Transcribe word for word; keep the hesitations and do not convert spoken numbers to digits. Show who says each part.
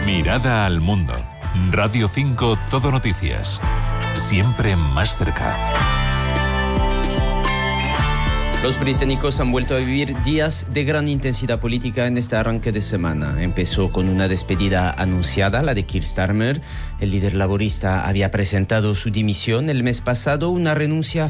Speaker 1: Mirada al mundo. Radio cinco Todo Noticias. Siempre más cerca.
Speaker 2: Los británicos han vuelto a vivir días de gran intensidad política en este arranque de semana. Empezó con una despedida anunciada, la de Keir Starmer. El líder laborista había presentado su dimisión el mes pasado, una renuncia